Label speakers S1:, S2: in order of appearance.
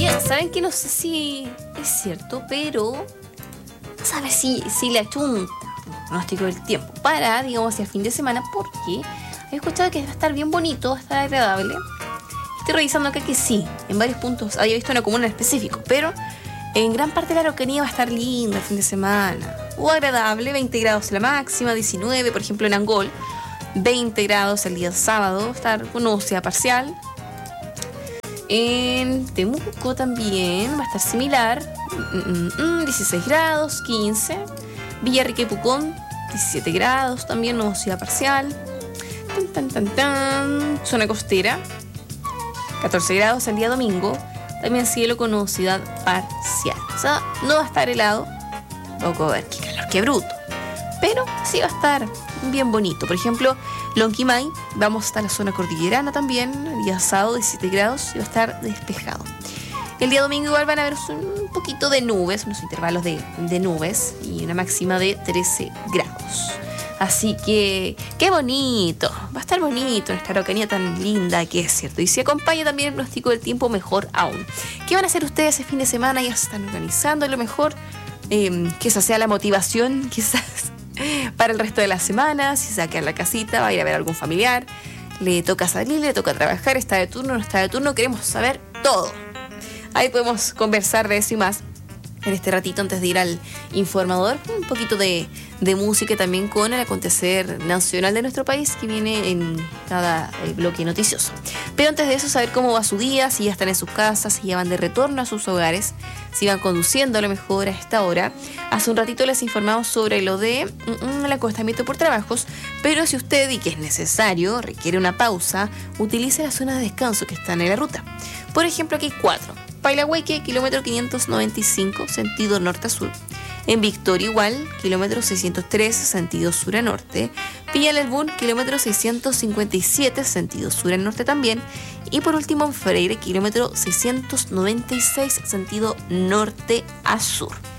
S1: Oye, ¿saben que no sé si es cierto, pero vamos a ver si le achunta un pronóstico del tiempo para, digamos, hacia el fin de semana, porque he escuchado que va a estar bien bonito, va a estar agradable. Estoy revisando acá que sí, en varios puntos había visto una comuna en específico, pero en gran parte de la Araucanía va a estar lindo el fin de semana. O agradable, 20 grados la máxima, 19, por ejemplo en Angol, 20 grados el día sábado, va a estar con nubosidad parcial. En Temuco también va a estar similar, 16 grados, 15. Villarrica y Pucón, 17 grados, también nubosidad parcial. Zona costera, 14 grados el día domingo, también cielo con nubosidad parcial. O sea, no va a estar helado, tampoco va a haber qué calor, qué bruto, pero sí va a estar bien bonito. Por ejemplo, Lonquimay, vamos hasta la zona cordillerana también, el día sábado 17 grados y va a estar despejado. El día domingo igual van a haber un poquito de nubes, unos intervalos de nubes y una máxima de 13 grados. Así que, qué bonito, va a estar bonito en esta Araucanía tan linda que es, ¿cierto? Y si acompaña también el pronóstico del tiempo, mejor aún. ¿Qué van a hacer ustedes ese fin de semana? Ya se están organizando, a lo mejor que esa sea la motivación quizás para el resto de la semana. Si se va a quedar en la casita, va a ir a ver a algún familiar, le toca salir, le toca trabajar, está de turno, no está de turno, queremos saber todo. Ahí podemos conversar de eso y más en este ratito antes de ir al informador. Un poquito de música también con el acontecer nacional de nuestro país que viene en cada bloque noticioso. Pero antes de eso, saber cómo va su día, si ya están en sus casas, si ya van de retorno a sus hogares, si van conduciendo a lo mejor a esta hora. Hace un ratito les informamos sobre lo de el acostamiento por trabajos, pero si usted, y que es necesario, requiere una pausa, utilice las zonas de descanso que están en la ruta. Por ejemplo, aquí hay 4. Pailahueque, kilómetro 595, sentido norte a sur. En Victoria igual, kilómetro 603, sentido sur a norte. Villalelbún, kilómetro 657, sentido sur a norte también. Y por último en Freire, kilómetro 696, sentido norte a sur.